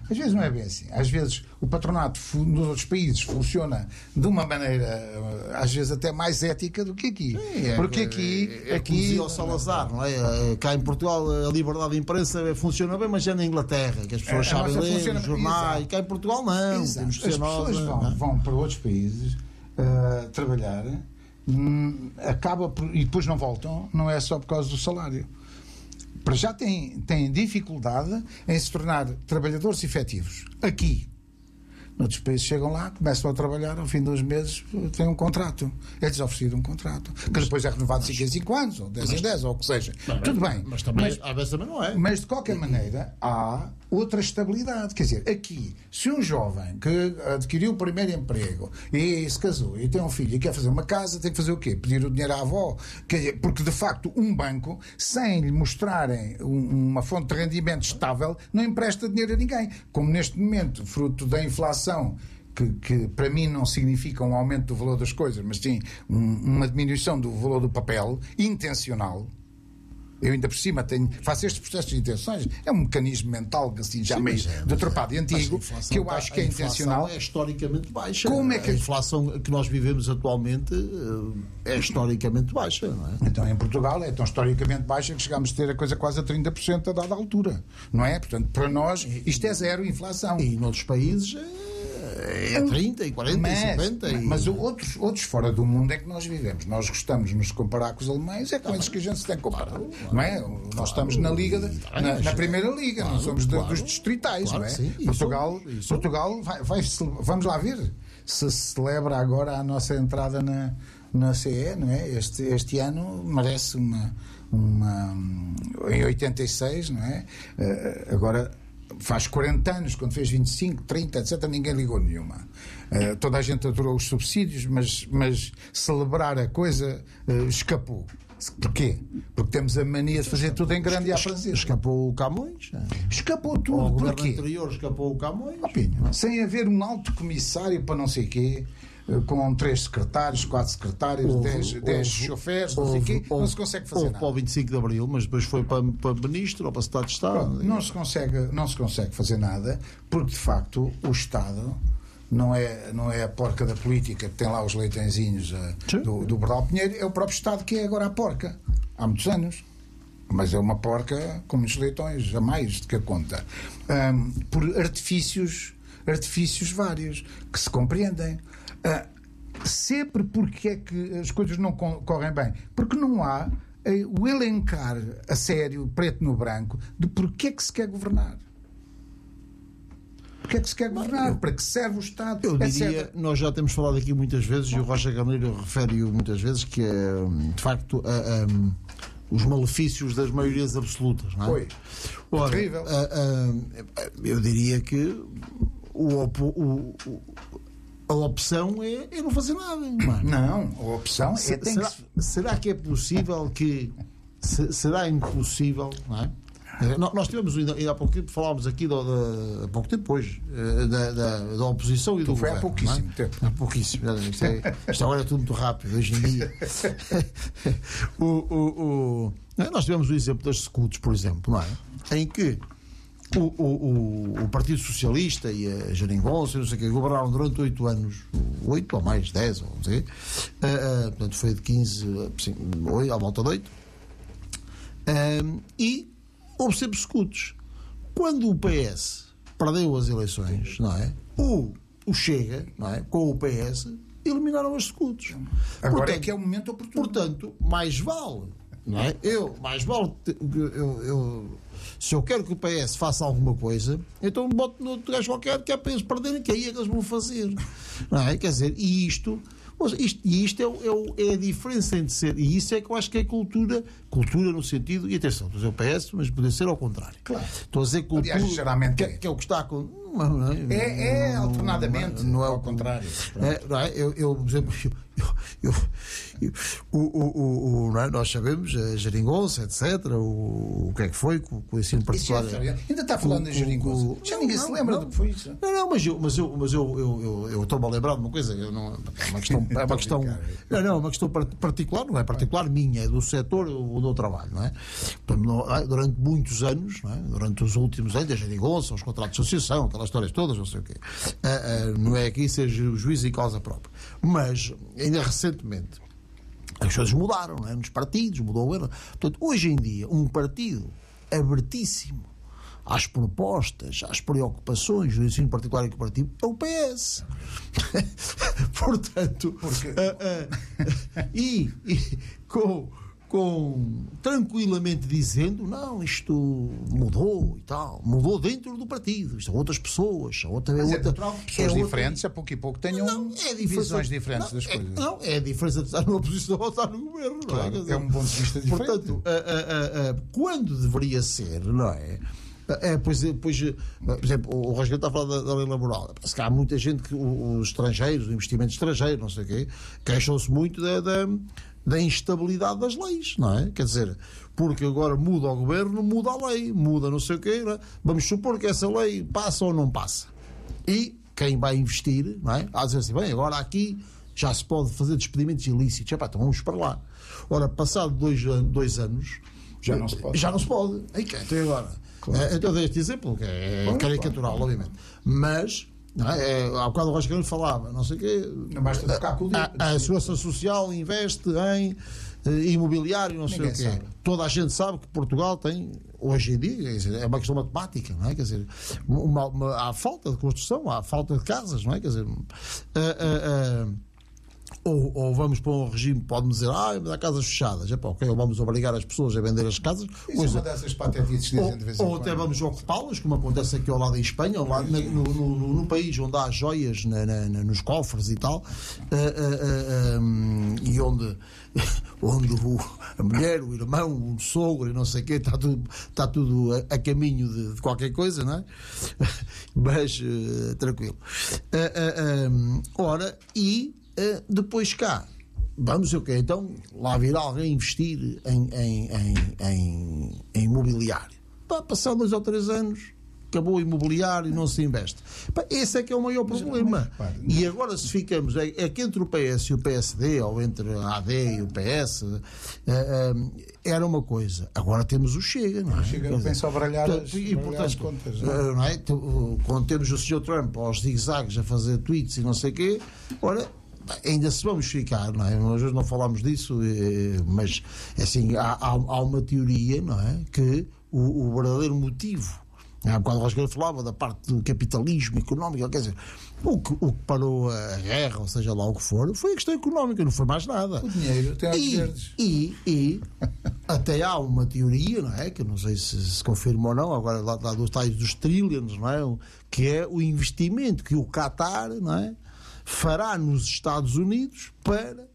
Às vezes não é bem assim. Às vezes o patronato nos outros países funciona de uma maneira, às vezes até mais ética do que aqui. Sim, é, porque aqui... É, é aqui ao Salazar, não é? Cá em Portugal a liberdade de imprensa funciona bem, mas é na Inglaterra, que as pessoas é, sabem ler funciona... os jornais. Exato. Cá em Portugal não. Exato. Temos que ser as pessoas nós, vão, vão para outros países uh, trabalhar, hum, acaba por, e depois não voltam, não é só por causa do salário. Para já têm, têm dificuldade em se tornar trabalhadores efetivos. Aqui. Noutros países chegam lá, começam a trabalhar, ao fim de uns meses têm um contrato. É-lhes oferecido um contrato. Que depois é renovado de cinco em cinco anos, ou dez em dez, ou o que seja. Mas, Tudo bem. Mas também, mas, às vezes também não é. Mas, de qualquer maneira, há outra estabilidade. Quer dizer, aqui, se um jovem que adquiriu o primeiro emprego e se casou e tem um filho e quer fazer uma casa, tem que fazer o quê? Pedir o dinheiro à avó? Quer dizer, porque, de facto, um banco, sem lhe mostrarem um, uma fonte de rendimento estável, não empresta dinheiro a ninguém. Como neste momento, fruto da inflação, Que, que para mim não significa um aumento do valor das coisas, mas sim um, uma diminuição do valor do papel, intencional. Eu ainda por cima tenho, faço estes processos de intenções, é um mecanismo mental assim, já sim, meio é, deturpado é, e antigo, que eu acho que é intencional. A inflação é historicamente baixa. Como é que... A inflação que nós vivemos atualmente é historicamente baixa, não é? Então em Portugal é tão historicamente baixa que chegámos a ter a coisa quase a trinta por cento a dada altura, não é? Portanto, para nós isto é zero inflação. E noutros países é trinta e quarenta mas, e cinquenta. Mas, mas outros, outros fora do mundo é que nós vivemos. Nós gostamos de nos comparar com os alemães, é com eles que a gente se tem que comparar. Claro, não é? Claro, nós estamos na liga, de, na, na primeira liga, claro, não somos de, claro, dos distritais, claro, não é? Sim, Portugal, isso, isso. Portugal vai, vai, vamos lá ver se celebra agora a nossa entrada na, na C E, não é? Este, este ano merece uma, uma em oitenta e seis, não é? Uh, agora faz quarenta anos, quando fez vinte e cinco, trinta, etcétera, ninguém ligou nenhuma. Uh, toda a gente adorou os subsídios, mas, mas celebrar a coisa uh, escapou. Porquê? Porque temos a mania de fazer tudo em grande e à francesa. Escapou o Camões. Escapou tudo. O governo Porquê? anterior escapou o Camões. Opinião. Sem haver um alto comissário para não sei quê, com três secretários, quatro secretários, houve, dez, houve, dez chofés, não sei o quê, não se consegue fazer houve nada. Para o vinte e cinco de Abril, mas depois foi para, para Ministro ou para Estado de Estado. Pronto, não, se consegue, não se consegue fazer nada, porque de facto o Estado não é, não é a porca da política que tem lá os leitõezinhos uh, do, do Bordal Pinheiro, é o próprio Estado que é agora a porca. Há muitos anos. Mas é uma porca com muitos leitões, a mais do que a conta. Um, por artifícios, artifícios vários, que se compreendem. Uh, sempre porque é que as coisas não correm bem? Porque não há uh, o elencar a sério, preto no branco, de porque é que se quer governar. Porque é que se quer governar? Para que serve o Estado? Eu diria, etcétera. Nós já temos falado aqui muitas vezes, e o Rocha Carneiro refere-o muitas vezes, que é, de facto, a, a, os malefícios das maiorias absolutas. Não é? Foi. Ora, terrível. A, a, eu diria que o, o, o a opção é, é não fazer nada. Não, não a opção Se, é... Tem será, que... será que é possível que... Se, será impossível, não é? Nós tivemos, ainda há pouco tempo, falámos aqui, do, de, há pouco tempo hoje, da, da, da oposição e do foi governo. Foi há pouquíssimo é? tempo. Há pouquíssimo. Isto, é, isto agora é tudo muito rápido, hoje em dia. o, o, o, nós tivemos o exemplo das Scudos, por exemplo, não é? Em que o, o, o Partido Socialista e a Jeringonça, não sei o quê, governaram durante oito anos, oito ou mais, dez, ou não sei, uh, uh, portanto foi de quinze, assim, à volta de oito, uh, e houve sempre escudos. Quando o P S perdeu as eleições, não é? O, o Chega, não é? Com o P S, eliminaram os escudos. Agora portanto, é que é o momento oportuno. Portanto, mais vale, não é? Eu, mais vale, eu, eu, se eu quero que o P S faça alguma coisa, então boto no outro gajo qualquer que é para eles perderem, que aí é que eles vão fazer. Não é? Quer dizer, e isto... Isto, e isto é, é, é a diferença entre ser, e isso é que eu acho que é cultura, cultura no sentido, e atenção, estou a dizer o P S, mas poder ser ao contrário. Claro. Estou a dizer cultura, aliás, geralmente que, é. que é o que está com. Não, não, é, é, é alternadamente, não, não é ao contrário. É, não é? Eu, eu, por exemplo, eu, eu, eu, o, o, o, não é? Nós sabemos, a Jeringonça, etcétera, o, o que é que foi com, com o ensino particular. É, ainda está falando da Jeringonça. Já ninguém não, se lembra não, do que foi isso. Não, não, mas eu, mas eu, mas eu, eu, eu, eu estou-me a lembrar de uma coisa, eu não, é uma questão. É uma questão não, não, é uma questão particular, não é particular minha, é do setor onde eu trabalho, não é? Durante muitos anos, não é? Durante os últimos anos, a Jeringonça, os contratos de associação, aquelas histórias todas, não sei o quê. Uh, uh, não é aqui ser juiz em causa própria. Mas, ainda recentemente, as coisas mudaram, não é? Nos partidos, mudou o governo. Portanto, hoje em dia, um partido abertíssimo às propostas, às preocupações do ensino particular e cooperativo é o P S. Portanto, Porque... uh, uh, e, e com, com tranquilamente dizendo, não, isto mudou e tal, mudou dentro do partido, isto são outras pessoas, são outra, Mas outra, é natural, pessoas é diferentes, outra... a pouco e pouco tenham não, é visões diferentes não, das coisas. É, não, é a diferença de estar numa oposição ou estar no governo. Claro, não é? é um ponto de vista diferente. Portanto, uh, uh, uh, uh, quando deveria ser, não é? É, pois, pois, por exemplo, o Rogério está a falar da, da lei laboral. Parece que há muita gente, que os estrangeiros, o investimento estrangeiro, não sei o quê, queixam-se muito da, da, da instabilidade das leis, não é? Quer dizer, porque agora muda o governo, muda a lei, muda não sei o quê, não é? Vamos supor que essa lei passa ou não passa. E quem vai investir, não é? Há a dizer assim, bem, agora aqui já se pode fazer despedimentos ilícitos. Epá, então vamos para lá. Ora, passado dois, dois anos, já não se pode. Já não se pode. E quem? Então agora... Claro. Então dei este exemplo, que é claro, caricatural, claro. Obviamente. Mas, não é? É, há bocado o Rogério falava, não sei o quê. Não basta tocar com o dedo. A, a Segurança Social investe em uh, imobiliário, não Ninguém sei o quê. Sabe. Toda a gente sabe que Portugal tem, hoje em dia, quer dizer, é uma questão matemática, não é? Quer dizer, uma, uma, há falta de construção, há falta de casas, não é? Quer dizer, uh, uh, uh, Ou, ou vamos para um regime que pode dizer, ah, há casas fechadas, é pá, ok, ou vamos obrigar as pessoas a vender as casas. Isso coisa, é uma dessas patetices que dizem de vez em ou quando. até vamos ocupá-las, como acontece aqui ao lado em Espanha, ao lado, na, no, no, no país onde há joias na, na, na, nos cofres e tal, uh, uh, uh, um, e onde, onde o, a mulher, o irmão, o sogro e não sei o quê, está tudo, está tudo a, a caminho de, de qualquer coisa, não é? Mas, uh, tranquilo. Uh, uh, um, ora, e Uh, depois cá, vamos o quê? Então, lá virá alguém investir em, em, em, em, em imobiliário. Pá, passar dois ou três anos, acabou o imobiliário e não se investe. Pá, esse é que é o maior problema. Mas, repare, e agora, se ficamos, é, é que entre o P S e o P S D, ou entre a A D e o P S, uh, uh, era uma coisa. Agora temos o Chega, não é? O Chega não pensa a baralhar as, e, portanto, as contas. Não é? Uh, não é? Quando temos o senhor Trump aos zigue-zagues a fazer tweets e não sei o quê, ora, ainda se vamos ficar, não é? Às vezes não falamos disso, mas assim, há, há, há uma teoria, não é? Que o, o verdadeiro motivo, há bocado o Rogério falava da parte do capitalismo económico, quer dizer, o que, o que parou a guerra, ou seja lá o que for, foi a questão económica, não foi mais nada. O dinheiro tem olhos verdes. E, e até há uma teoria, não é? Que eu não sei se se confirma ou não, agora lá, lá dos tais dos trillions, não é? Que é o investimento que o Qatar, não é? Fará nos Estados Unidos para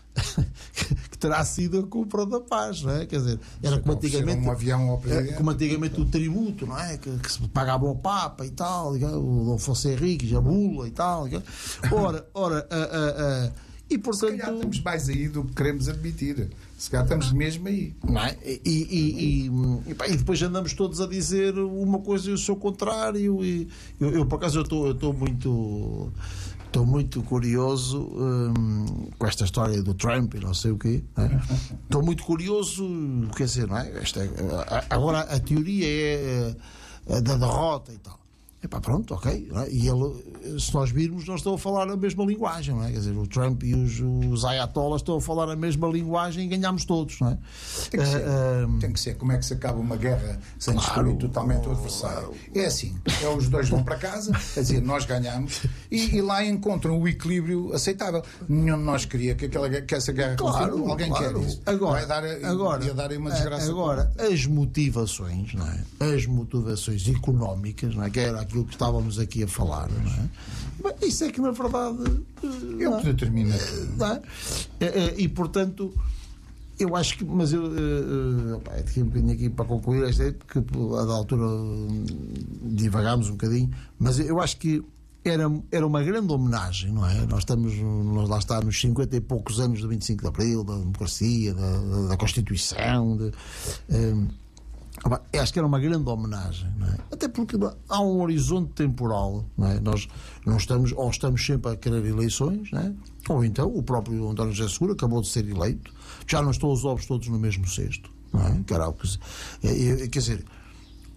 que terá sido a compra da paz, não é? Quer dizer, era como antigamente, um avião ao presidente, como antigamente o tributo, não é? Que, que se pagava ao Papa e tal, o Dom Afonso Henriques, a Bula e tal. Ora, ora, a, a, a, e portanto. Se calhar estamos mais aí do que queremos admitir. Se calhar estamos mesmo aí. Não é? e, e, e, e, e depois andamos todos a dizer uma coisa e eu sou contrário. E eu, eu por acaso, eu estou muito. Estou muito curioso hum, com esta história do Trump e não sei o quê. Né? Estou muito curioso, quer dizer, não é? Esta, agora a teoria é, é da derrota e tal. Epá, pronto, ok. Não é? E ele, se nós virmos, nós estamos a falar a mesma linguagem, não é? Quer dizer, o Trump e os, os ayatollahs estão a falar a mesma linguagem e ganhamos todos, não é? Tem que ser. Uh, uh, Tem que ser. Como é que se acaba uma guerra sem claro, destruir totalmente o adversário? É assim, é, os dois vão para casa, quer dizer, nós ganhamos e, e lá encontram o equilíbrio aceitável. Nenhum de nós queria que, aquela, que essa guerra claro, alguém claro. quer isso. Agora, vai dar, agora, ia dar uma desgraça. Agora, as motivações, não é? As motivações económicas, não é? Que era aquilo que estávamos aqui a falar, não é? Mas isso é que na verdade é o que determina, não é? E portanto eu acho que, mas eu é daqui um bocadinho aqui para concluir esta, porque a da altura divagámos um bocadinho, mas eu acho que era, era uma grande homenagem, não é? Nós estamos, nós lá está nos cinquenta e poucos anos do vinte e cinco de Abril, da democracia, da, da Constituição, de, um, acho que era uma grande homenagem, não é? Até porque há um horizonte temporal, não é? Nós não estamos, ou estamos sempre a querer eleições, não é? Ou então o próprio António José Seguro acabou de ser eleito, já não estão os ovos todos no mesmo cesto, não é? Caralho, quer dizer,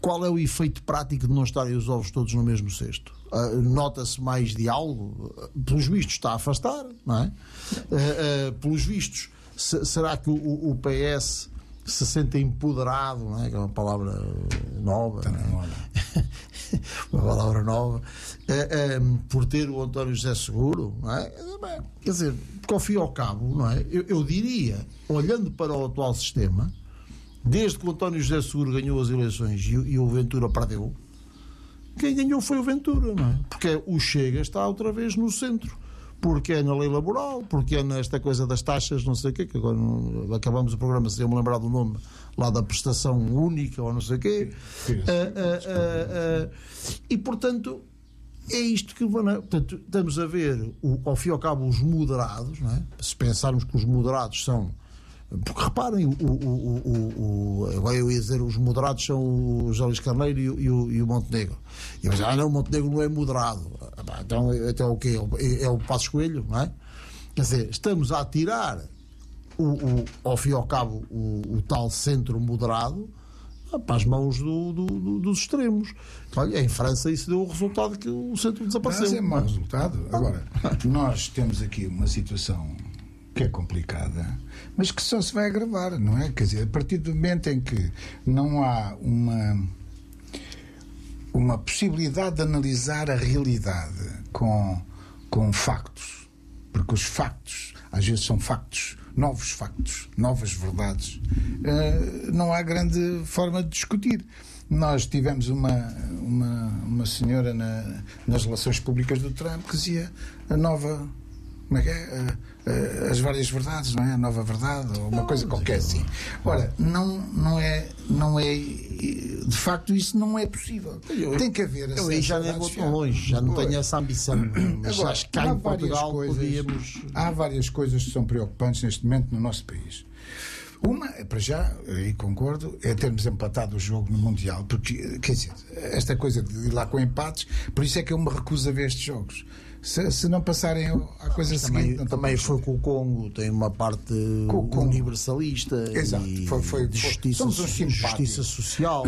qual é o efeito prático de não estarem os ovos todos no mesmo cesto? Uh, nota-se mais diálogo? Uh, pelos vistos está a afastar, não é? Uh, uh, pelos vistos, se, será que o, o P S se sente empoderado, não é? Que é uma palavra nova, não é? Uma palavra nova, uh, um, por ter o António José Seguro, não é? Quer dizer, porque ao fim e ao cabo, não é? Eu, eu diria, olhando para o atual sistema, desde que o António José Seguro ganhou as eleições e, e o Ventura perdeu, quem ganhou foi o Ventura, não é? Porque o Chega está outra vez no centro, porque é na lei laboral, porque é nesta coisa das taxas, não sei o quê, que agora não, acabamos o programa sem eu me lembrar do nome, lá da prestação única ou não sei o quê. Uh, uh, uh, uh, e, portanto, é isto que... Portanto, estamos a ver, o, ao fim e ao cabo, os moderados, não é? Se pensarmos que os moderados são... Porque reparem, o, o, o, o, agora eu ia dizer, os moderados são o José Luís Carneiro e o, e o, e o Montenegro. E eu disse, ah não, o Montenegro não é moderado. Então, então o quê? É o Passos Coelho, não é? Quer dizer, estamos a tirar, o, o, ao fim e ao cabo, o, o tal centro moderado para as mãos do, do, do, dos extremos. Olha, em França isso deu o resultado que o centro desapareceu. Mas é mau resultado. Agora, nós temos aqui uma situação que é complicada, mas que só se vai agravar, não é? Quer dizer, a partir do momento em que não há uma uma possibilidade de analisar a realidade com, com factos, porque os factos, às vezes são factos, novos factos, novas verdades, uh, não há grande forma de discutir. Nós tivemos uma, uma, uma senhora na, nas relações públicas do Trump que dizia a nova... Como é que é? As várias verdades, não é? A nova verdade, ou uma coisa qualquer assim. Ora, não, não, é, não é. De facto, isso não é possível. Eu, Tem que haver. Eu aí já nem vou tão longe, já não tenho essa ambição. Mas agora, acho que cá em Portugal coisas, podíamos. Há várias coisas que são preocupantes neste momento no nosso país. Uma, para já, aí concordo, é termos empatado o jogo no Mundial, porque, quer dizer, esta coisa de ir lá com empates, por isso é que eu me recuso a ver estes jogos. Se, se não passarem à coisa também, seguinte... Não também foi com o Congo, tem uma parte universalista. Exato, e foi, foi, de justiça, somos uns justiça social.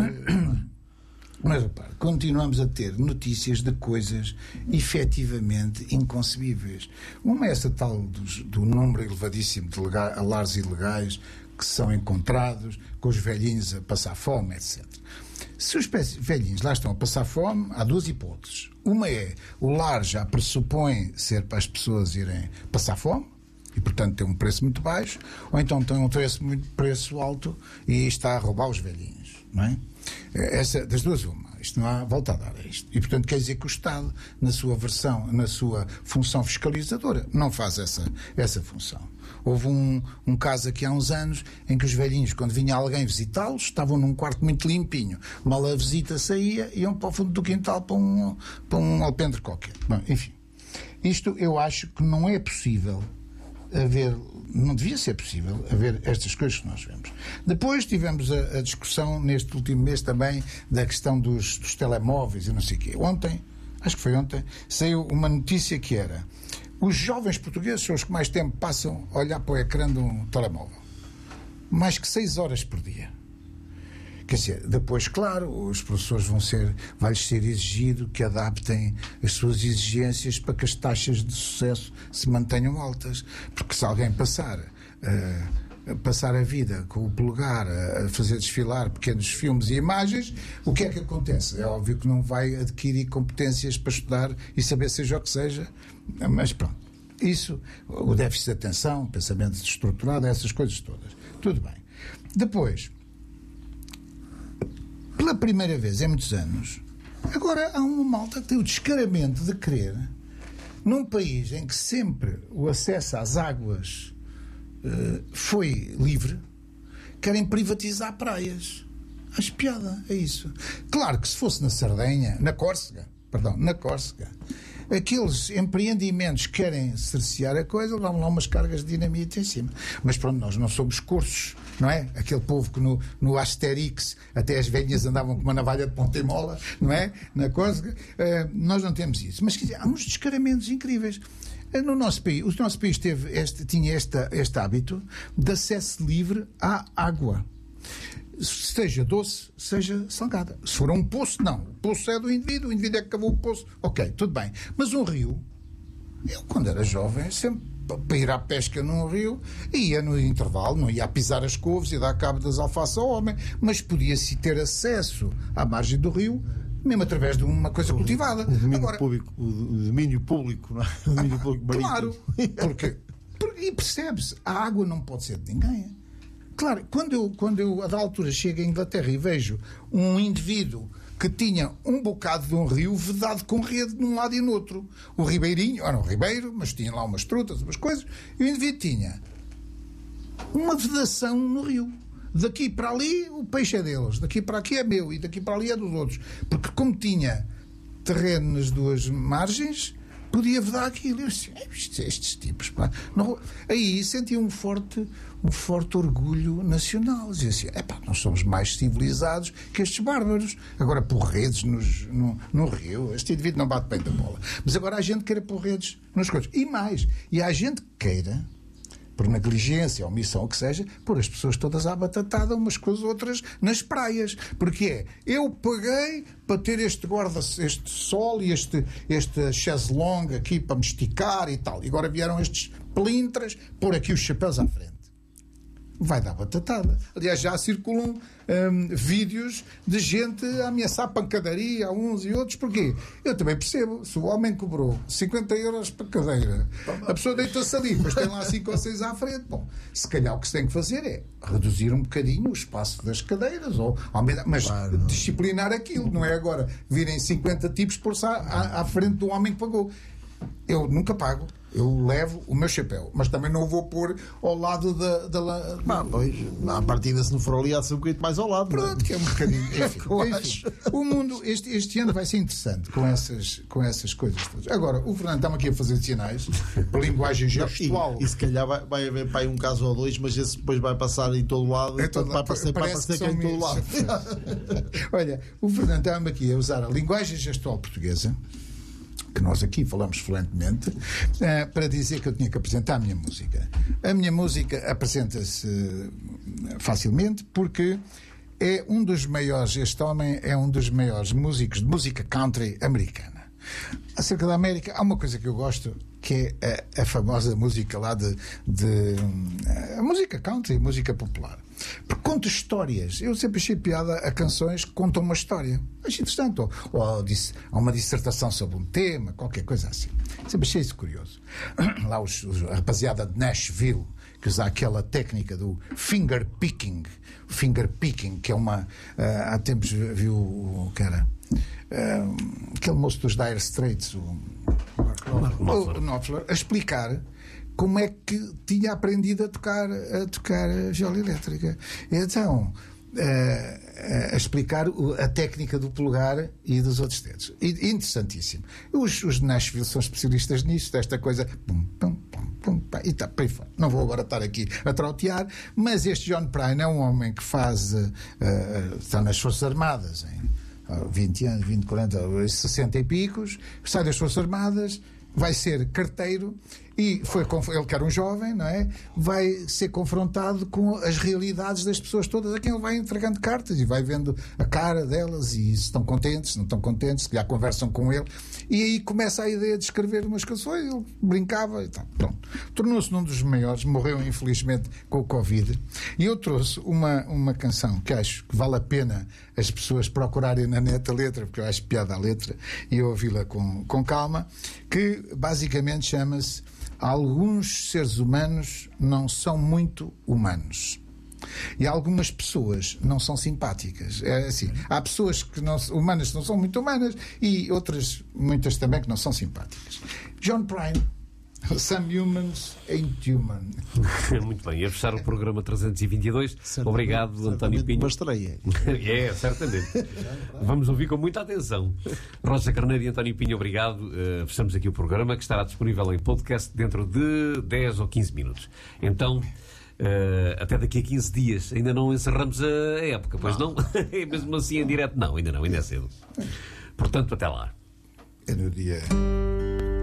Mas, repare, continuamos a ter notícias de coisas efetivamente inconcebíveis. Uma é essa tal do, do número elevadíssimo de lega, lares ilegais que são encontrados, com os velhinhos a passar fome, etcétera. Se os velhinhos lá estão a passar fome, há duas hipóteses. Uma é, o lar já pressupõe ser para as pessoas irem passar fome, e portanto tem um preço muito baixo, ou então tem um preço muito preço alto e está a roubar os velhinhos, não é? Essa, das duas uma, isto não há volta a dar a isto. E portanto quer dizer que o Estado, na sua versão, na sua função fiscalizadora, não faz essa, essa função. Houve um, um caso aqui há uns anos em que os velhinhos, quando vinha alguém visitá-los, estavam num quarto muito limpinho. Mal a visita saía, iam para o fundo do quintal para um, para um alpendre qualquer. Bom, enfim, isto eu acho que não é possível haver, não devia ser possível haver estas coisas que nós vemos. Depois tivemos a, a discussão neste último mês também da questão dos, dos telemóveis e não sei o quê. Ontem, acho que foi ontem, saiu uma notícia que era: os jovens portugueses são os que mais tempo passam a olhar para o ecrã de um telemóvel. Mais que seis horas por dia. Quer dizer, depois, claro, os professores vão ser, vai-lhes ser exigido que adaptem as suas exigências para que as taxas de sucesso se mantenham altas. Porque se alguém passar, uh, passar a vida com o polegar a fazer desfilar pequenos filmes e imagens, o que é que acontece? É óbvio que não vai adquirir competências para estudar e saber seja o que seja, mas pronto. Isso, o déficit de atenção, o pensamento desestruturado, essas coisas todas. Tudo bem. Depois, pela primeira vez em muitos anos, agora há uma malta que tem o descaramento de querer, num país em que sempre o acesso às águas uh, foi livre, querem privatizar praias. Acho piada, é isso. Claro que se fosse na Sardenha, na Córcega, perdão, na Córcega, aqueles empreendimentos que querem cercear a coisa, levam lá umas cargas de dinamite em cima. Mas pronto, nós não somos cursos, não é? Aquele povo que no, no Asterix até as velhinhas andavam com uma navalha de ponta e mola, não é? Na Córcega, uh, nós não temos isso. Mas quer dizer, há uns descaramentos incríveis. No nosso país, o nosso país teve este, tinha este, este hábito de acesso livre à água. seja doce, seja salgada. Se for um poço, não. O poço é do indivíduo, o indivíduo é que cavou o poço. Ok, tudo bem. Mas um rio, eu quando era jovem, sempre para ir à pesca num rio, ia no intervalo, não ia a pisar as couves e dar cabo das alfaces ao homem, mas podia-se ter acesso à margem do rio, mesmo através de uma coisa cultivada. O domínio Agora, público, o domínio público, não é? O domínio público marítimo. Claro, porque, porque, e percebe-se, a água não pode ser de ninguém. Claro, quando eu, quando eu a da altura chego à Inglaterra e vejo um indivíduo que tinha um bocado de um rio vedado com rede num lado e no outro. O ribeirinho, era um ribeiro, mas tinha lá umas trutas, umas coisas, e o indivíduo tinha uma vedação no rio. Daqui para ali o peixe é deles, daqui para aqui é meu e daqui para ali é dos outros. Porque como tinha terreno nas duas margens, podia vedar aquilo. Eu disse, estes, estes tipos, pá. Não, aí senti um forte, um forte orgulho nacional. Dizia assim, epá, nós somos mais civilizados que estes bárbaros. Agora, por redes nos, no, no rio, este indivíduo não bate bem da bola. Mas agora há gente que queira pôr redes nas coisas. E mais, e há gente que queira, por negligência ou omissão, o que seja, pôr as pessoas todas à batatada umas com as outras nas praias. Porque é, eu paguei para ter este guarda, este sol e este, este chaise longue aqui para me esticar e tal. E agora vieram estes pelintras pôr aqui os chapéus à frente. Vai dar batatada. Aliás, já circulam hum, vídeos de gente a ameaçar pancadaria a uns e outros. Porquê? Eu também percebo. Se o homem cobrou cinquenta euros para cadeira, a pessoa deita-se ali, depois tem lá cinco ou seis à frente. Bom, se calhar o que se tem que fazer é reduzir um bocadinho o espaço das cadeiras, ou, mas claro, disciplinar aquilo. Não é agora virem cinquenta tipos por-se à, à, à frente do homem que pagou. Eu nunca pago. Eu levo o meu chapéu, mas também não o vou pôr ao lado da... da, da... Ah, pois, à partida, se não for ali, há de ser um bocadinho mais ao lado. Pronto, é? que é um bocadinho... Enfim, enfim, o mundo, este, este ano vai ser interessante com essas, com essas coisas todas. Agora, o Fernando está-me aqui a fazer sinais para linguagem gestual. E, e se calhar vai, vai haver para aí um caso ou dois, mas esse depois vai passar em todo lado, é e todo, vai parecer, vai parecer que, que é em todo lado. Olha, o Fernando está-me aqui a usar a linguagem gestual portuguesa, que nós aqui falamos fluentemente, uh, para dizer que eu tinha que apresentar a minha música. A minha música apresenta-se uh, facilmente porque é um dos maiores, este homem é um dos maiores músicos de música country americana. Acerca da América, há uma coisa que eu gosto, que é a, a famosa música lá de, de a música country, música popular. Porque conta histórias. Eu sempre achei piada a canções que contam uma história. Acho interessante. Ou, ou há uma dissertação sobre um tema, qualquer coisa assim. Sempre achei isso curioso. Lá os, os, a rapaziada de Nashville, que usa aquela técnica do finger picking. Finger picking, que é uma... Uh, há tempos viu o cara... Uh, aquele moço dos Dire Straits, o o Knopfler, a explicar como é que tinha aprendido a tocar a tocar a viola elétrica. Então, uh, a explicar a técnica do polegar e dos outros dedos. Interessantíssimo. Os, os de Nashville são especialistas nisso, desta coisa. Pum, pum, pum, pum, pum, e tá, não vou agora estar aqui a trautear, mas este John Prine é um homem que faz. Uh, uh, está nas Forças Armadas, hein? vinte anos, vinte, quarenta, sessenta e picos, sai das Forças Armadas, vai ser carteiro e foi, ele que era um jovem, não é? Vai ser confrontado com as realidades das pessoas todas a quem ele vai entregando cartas e vai vendo a cara delas e se estão contentes, se não estão contentes, se já conversam com ele, e aí começa a ideia de escrever umas canções. Ele brincava e tal, pronto. Tornou-se um dos maiores, morreu infelizmente com o Covid, e eu trouxe uma, uma canção que acho que vale a pena as pessoas procurarem na net a letra, porque eu acho piada a letra e eu ouvi-la com, com calma, que basicamente chama-se Alguns seres humanos não são muito humanos. E algumas pessoas não são simpáticas. É assim, há pessoas que não, humanas que não são muito humanas e outras, muitas também, que não são simpáticas. John Prine, Some Humans Ain't Human. Muito bem, a fechar o programa trezentos e vinte e dois. Certamente, Obrigado, certamente António Pinho. Uma estreia. É, certamente. Vamos ouvir com muita atenção. Rosa Carneiro e António Pinho, obrigado. Uh, fechamos aqui o programa, que estará disponível em podcast dentro de dez ou quinze minutos. Então, uh, até daqui a quinze dias. Ainda não encerramos a época, pois não? não? É mesmo assim em direto? Não, ainda não, ainda é cedo. Portanto, até lá. É no dia...